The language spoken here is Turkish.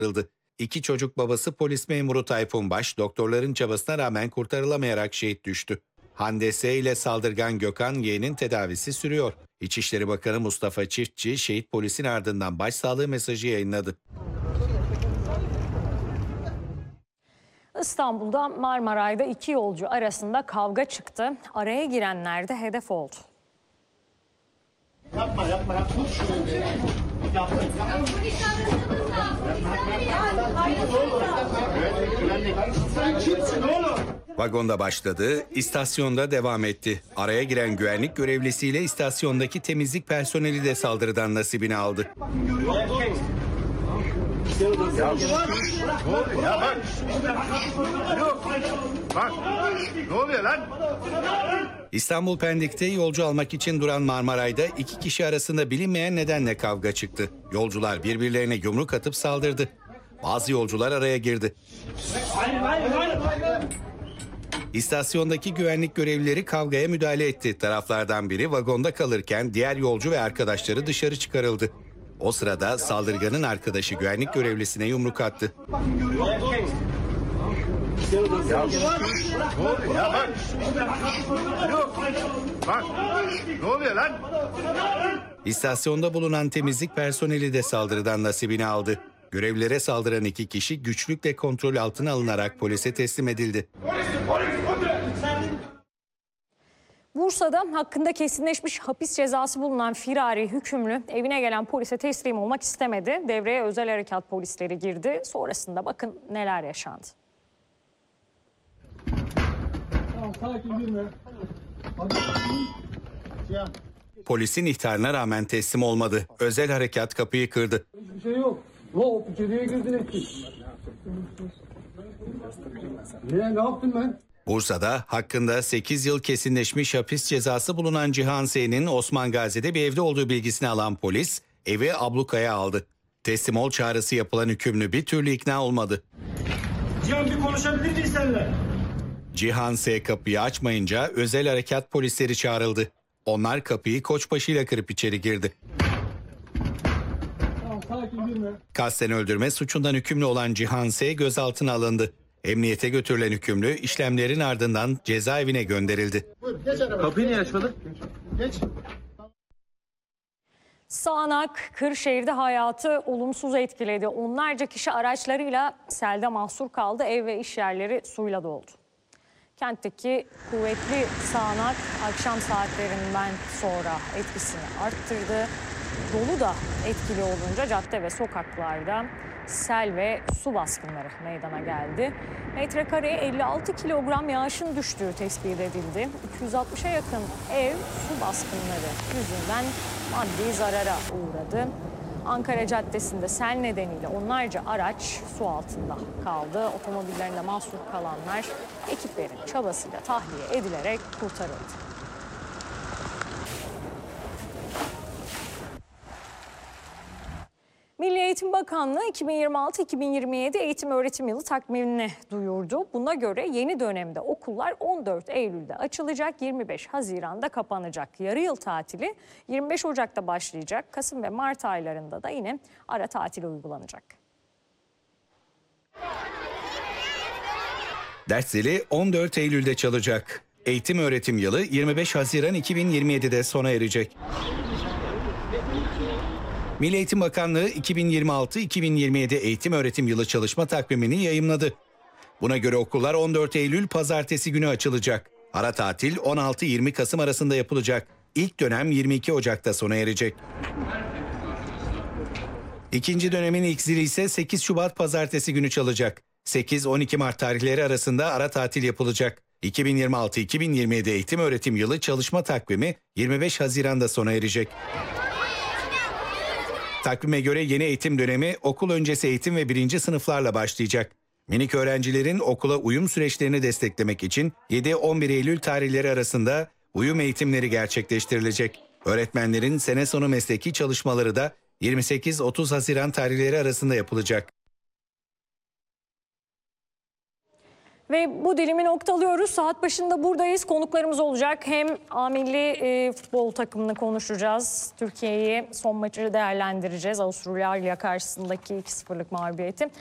İki çocuk babası polis memuru Tayfun Baş, doktorların çabasına rağmen kurtarılamayarak şehit düştü. Hande S. ile saldırgan Gökhan Y'nin tedavisi sürüyor. İçişleri Bakanı Mustafa Çiftçi, şehit polisin ardından başsağlığı mesajı yayınladı. İstanbul'da Marmaray'da iki yolcu arasında kavga çıktı. Araya girenler de hedef oldu. Yapma. Tut şunu. Yapma. Sen kimsin oğlum? Vagonda başladı, istasyonda devam etti. Araya giren güvenlik görevlisiyle istasyondaki temizlik personeli de saldırıdan nasibini aldı. Bak. Ne oluyor lan? İstanbul Pendik'te yolcu almak için duran Marmaray'da iki kişi arasında bilinmeyen nedenle kavga çıktı. Yolcular birbirlerine yumruk atıp saldırdı. Bazı yolcular araya girdi. İstasyondaki güvenlik görevlileri kavgaya müdahale etti. Taraflardan biri vagonda kalırken diğer yolcu ve arkadaşları dışarı çıkarıldı. O sırada saldırganın arkadaşı güvenlik görevlisine yumruk attı. Bak. Ne oluyor lan? İstasyonda bulunan temizlik personeli de saldırıdan nasibini aldı. Görevlilere saldıran iki kişi güçlükle kontrol altına alınarak polise teslim edildi. Bursa'da hakkında kesinleşmiş hapis cezası bulunan firari hükümlü evine gelen polise teslim olmak istemedi. Devreye özel harekat polisleri girdi. Sonrasında bakın neler yaşandı. Polisin ihtarına rağmen teslim olmadı. Özel harekat kapıyı kırdı. Hiçbir şey yok. Yok, içeriye girdin ettin. Ne yaptım ben? Bursa'da hakkında 8 yıl kesinleşmiş hapis cezası bulunan Cihan S.'nin Osman Gazi'de bir evde olduğu bilgisini alan polis evi ablukaya aldı. Teslim ol çağrısı yapılan hükümlü bir türlü ikna olmadı. Cihan bir konuşabilir miyiz seninle? Cihan S. kapıyı açmayınca özel harekat polisleri çağrıldı. Onlar kapıyı koçbaşıyla kırıp içeri girdi. Sakin girme. Kasten öldürme suçundan hükümlü olan Cihan S. gözaltına alındı. Emniyete götürülen hükümlü işlemlerin ardından cezaevine gönderildi. Buyur geç arabaya. Kapıyı niye açmadın? Geç. Sağanak Kırşehir'de hayatı olumsuz etkiledi. Onlarca kişi araçlarıyla selde mahsur kaldı. Ev ve iş yerleri suyla doldu. Kentteki kuvvetli sağanak akşam saatlerinden sonra etkisini arttırdı. Dolu da etkili olunca cadde ve sokaklarda sel ve su baskınları meydana geldi. Metrekareye 56 kilogram yağışın düştüğü tespit edildi. 260'a yakın ev su baskınları yüzünden maddi zarara uğradı. Ankara Caddesi'nde sel nedeniyle onlarca araç su altında kaldı. Otomobillerinde mahsur kalanlar ekiplerin çabasıyla tahliye edilerek kurtarıldı. Milli Eğitim Bakanlığı 2026-2027 eğitim öğretim yılı takvimini duyurdu. Buna göre yeni dönemde okullar 14 Eylül'de açılacak, 25 Haziran'da kapanacak. Yarı yıl tatili 25 Ocak'ta başlayacak. Kasım ve Mart aylarında da yine ara tatil uygulanacak. Ders zili 14 Eylül'de çalacak. Eğitim öğretim yılı 25 Haziran 2027'de sona erecek. Milli Eğitim Bakanlığı 2026-2027 eğitim öğretim yılı çalışma takvimini yayımladı. Buna göre okullar 14 Eylül pazartesi günü açılacak. Ara tatil 16-20 Kasım arasında yapılacak. İlk dönem 22 Ocak'ta sona erecek. İkinci dönemin ilk zili ise 8 Şubat pazartesi günü çalacak. 8-12 Mart tarihleri arasında ara tatil yapılacak. 2026-2027 eğitim öğretim yılı çalışma takvimi 25 Haziran'da sona erecek. Takvime göre yeni eğitim dönemi okul öncesi eğitim ve 1. sınıflarla başlayacak. Minik öğrencilerin okula uyum süreçlerini desteklemek için 7-11 Eylül tarihleri arasında uyum eğitimleri gerçekleştirilecek. Öğretmenlerin sene sonu mesleki çalışmaları da 28-30 Haziran tarihleri arasında yapılacak. Ve bu dilimi noktalıyoruz. Saat başında buradayız. Konuklarımız olacak. Hem A milli futbol takımını konuşacağız. Türkiye'yi son maçı değerlendireceğiz. Avustralya karşısındaki 2-0'lık mağlubiyeti.